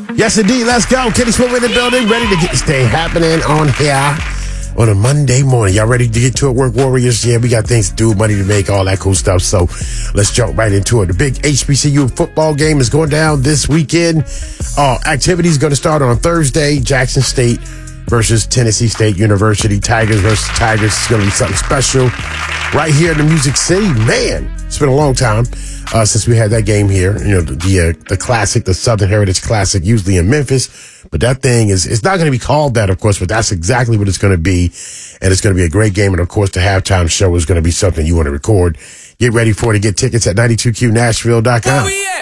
Yes, indeed. Let's go. Kenny Smith in the building, ready to get this thing happening on here on a Monday morning. Y'all ready to get to it, Work Warriors? Yeah, we got things to do, money to make, all that cool stuff. So let's jump right into it. The big HBCU football game is going down this weekend. Activity is going to start on Thursday. Jackson State versus Tennessee State University. Tigers versus Tigers. It's going to be something special right here in the Music City. Man, it's been a long time since we had that game here. You know, the classic, the Southern Heritage Classic, usually in Memphis. But that thing it's not going to be called that, of course, but that's exactly what it's going to be. And it's going to be a great game. And, of course, the halftime show is going to be something you want to record. Get ready for it. To get tickets at 92QNashville.com.